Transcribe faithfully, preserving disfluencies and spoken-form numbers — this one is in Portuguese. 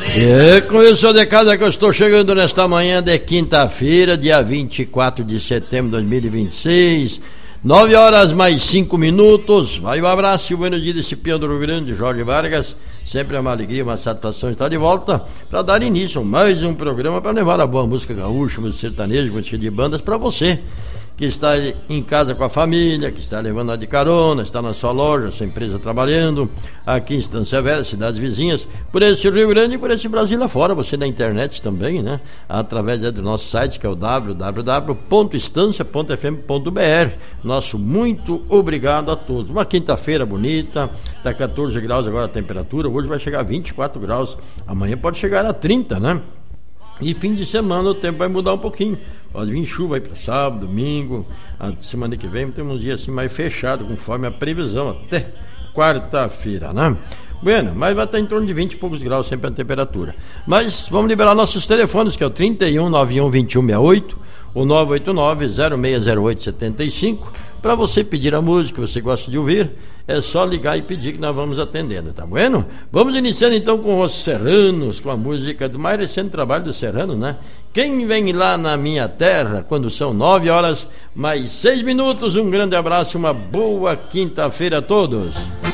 E com isso, eu de casa que eu estou chegando nesta manhã de quinta-feira, dia vinte e quatro de setembro de dois mil e vinte e seis, nove horas mais cinco minutos. Vai um abraço e um buenos dias desse peão do Rio Grande, Jorge Vargas. Sempre é uma alegria, uma satisfação estar de volta para dar início a mais um programa para levar a boa música gaúcha, música sertaneja, música de bandas para você que está em casa com a família, que está levando a de carona, está na sua loja, sua empresa trabalhando, aqui em Estância Velha, cidades vizinhas, por esse Rio Grande e por esse Brasil lá fora, você na internet também, né? Através do nosso site, que é o w w w ponto estância ponto f m ponto b r. Nosso muito obrigado a todos. Uma quinta-feira bonita, está quatorze graus agora a temperatura, hoje vai chegar a vinte e quatro graus, amanhã pode chegar a trinta, né? E fim de semana o tempo vai mudar um pouquinho. Pode vir chuva aí para sábado, domingo. A semana que vem temos uns dias assim mais fechados, conforme a previsão, até quarta-feira, né? Bueno, mas vai estar em torno de vinte e poucos graus sempre a temperatura. Mas vamos liberar nossos telefones, que é o trinta e um, noventa e um, vinte e um, sessenta e oito, o nove oito nove, zero seis zero oito, sete cinco. Para você pedir a música que você gosta de ouvir, é só ligar e pedir que nós vamos atendendo, tá bueno? Vamos iniciando então com os Serranos, com a música do mais recente trabalho do Serrano, né? Quem vem lá na minha terra, quando são nove horas mais seis minutos. Um grande abraço, uma boa quinta-feira a todos.